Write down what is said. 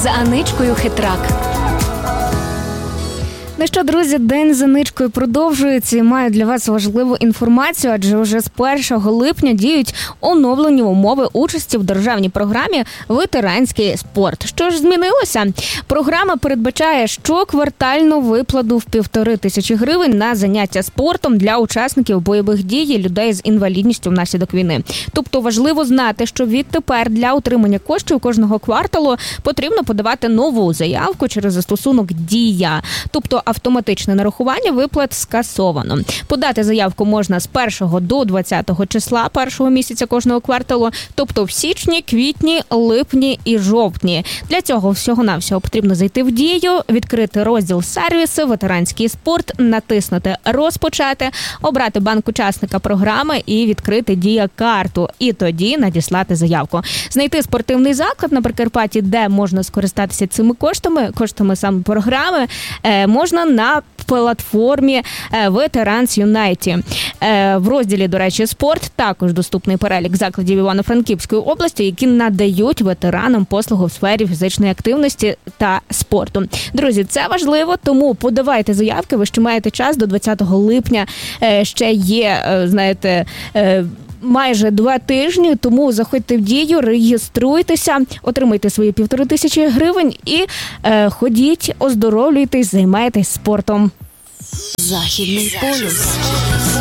за Аничкою Хитрак. Ну що, друзі, День з Аничкою продовжується і маю для вас важливу інформацію, адже вже з 1 липня діють оновлені умови участі в державній програмі «Ветеранський спорт». Що ж змінилося? Програма передбачає щоквартальну виплату в 1500 гривень на заняття спортом для учасників бойових дій і людей з інвалідністю внаслідок війни. Тобто важливо знати, що відтепер для отримання коштів кожного кварталу потрібно подавати нову заявку через застосунок «Дія». Тобто автоматичне нарахування виплат скасовано. Подати заявку можна з 1 до 20 числа першого місяця кожного кварталу, тобто в січні, квітні, липні і жовтні. Для цього всього-навсього потрібно зайти в Дію, відкрити розділ «Сервіси», «Ветеранський спорт», натиснути «Розпочати», обрати банк учасника програми і відкрити Дія-карту. І тоді надіслати заявку. Знайти спортивний заклад на Прикарпатті, де можна скористатися цими коштами саме програми, можна на платформі Ветеранс Юнайті. В розділі, до речі, «Спорт» також доступний перелік закладів Івано-Франківської області, які надають ветеранам послугу в сфері фізичної активності та спорту. Друзі, це важливо, тому подавайте заявки, ви ще маєте час, до 20 липня ще є, майже 2 тижні, тому заходьте в Дію, реєструйтеся, отримайте свої 1500 гривень і ходіть, оздоровлюйтесь, займайтесь спортом. Західний полюс.